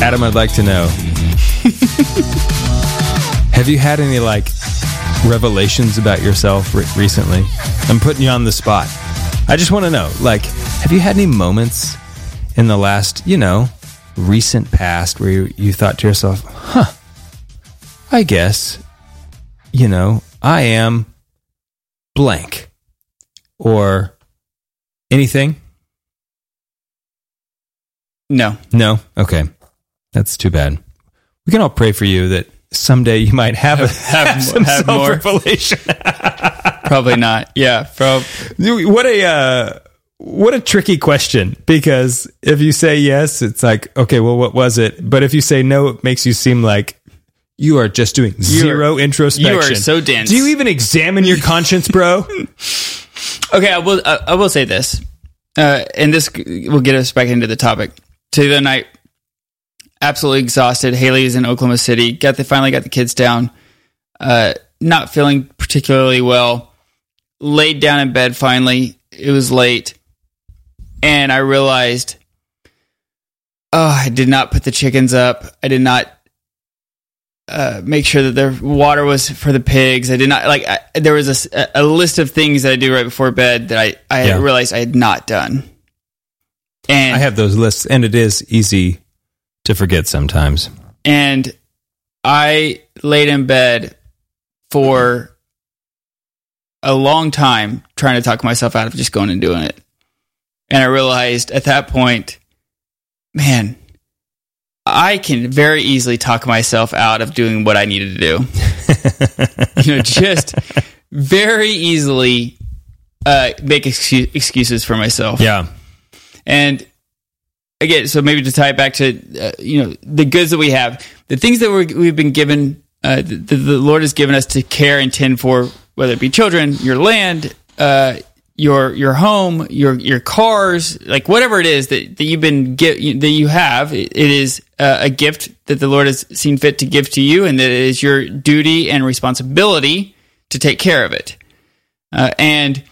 Adam, I'd like to know, have you had any revelations about yourself recently? I'm putting you on the spot. I just want to know, have you had any moments in the last, recent past where you thought to yourself, I guess, I am blank, or anything? No. Okay. That's too bad. We can all pray for you that someday you might have some self-revelation. Probably not. Yeah. What a tricky question, because if you say yes, it's like, okay, well, what was it? But if you say no, it makes you seem like you are just doing zero introspection. You are so dense. Do you even examine your conscience, bro? Okay, I will say this, and this will get us back into the topic. So the other night, absolutely exhausted. Haley is in Oklahoma City. Finally got the kids down. Not feeling particularly well. Laid down in bed finally. It was late. And I realized, I did not put the chickens up. I did not make sure that their water was for the pigs. I did not, there was a list of things that I do right before bed that I realized I had not done. And I have those lists, and it is easy to forget sometimes. And I laid in bed for a long time trying to talk myself out of just going and doing it. And I realized at that point, man, I can very easily talk myself out of doing what I needed to do. Just very easily make excuses for myself. Yeah. And again, so maybe to tie it back to, the goods that we have, the things that we've been given, the Lord has given us to care and tend for, whether it be children, your land, your home, your cars, whatever it is that you've been that you have, it is a gift that the Lord has seen fit to give to you, and that it is your duty and responsibility to take care of it. And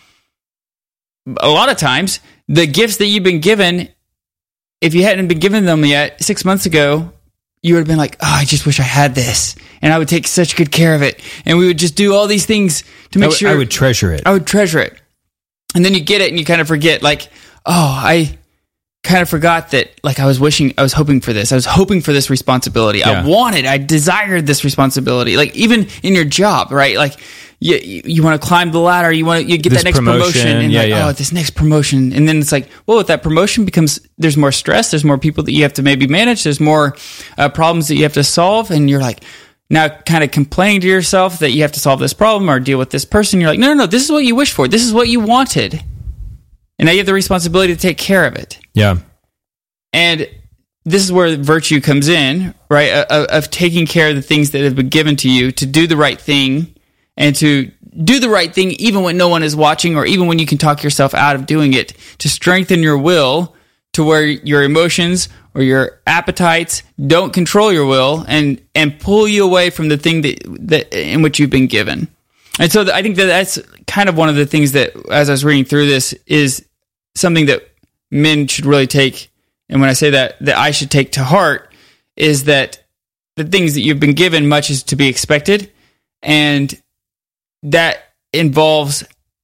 a lot of times, the gifts that you've been given, if you hadn't been given them yet 6 months ago, you would have been like, I just wish I had this, and I would take such good care of it, and we would just do all these things to make sure. I would treasure it. I would treasure it. And then you get it, and you kind of forget, I kind of forgot that, I was hoping for this. I was hoping for this responsibility. Yeah. I desired this responsility. even in your job, right? You want to climb the ladder, you get that next promotion, and this next promotion. And then it's with that promotion there's more stress, there's more people that you have to maybe manage, there's more problems that you have to solve, and you're now kind of complaining to yourself that you have to solve this problem or deal with this person. You're no, this is what you wished for. This is what you wanted. And now you have the responsibility to take care of it. Yeah. And this is where virtue comes in, right? Of taking care of the things that have been given to you, to do the right thing, and to do the right thing even when no one is watching, or even when you can talk yourself out of doing it, to strengthen your will to where your emotions or your appetites don't control your will and pull you away from the thing that in which you've been given. And so I think that's kind of one of the things that, as I was reading through this, is something that men should really take. And when I say that I should take to heart, is that the things that you've been given, much is to be expected. And that involves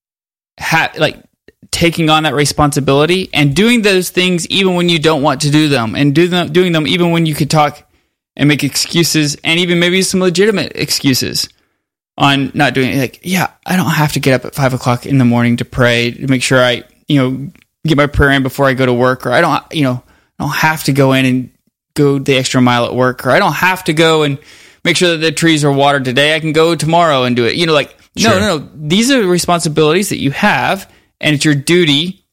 taking on that responsibility and doing those things even when you don't want to do them, and doing them even when you could talk and make excuses, and even maybe some legitimate excuses on not doing it. I don't have to get up at 5 o'clock in the morning to pray, to make sure I, get my prayer in before I go to work, or I don't have to go in and go the extra mile at work, or I don't have to go and make sure that the trees are watered today. I can go tomorrow and do it. Sure. No. These are responsibilities that you have, and it's your duty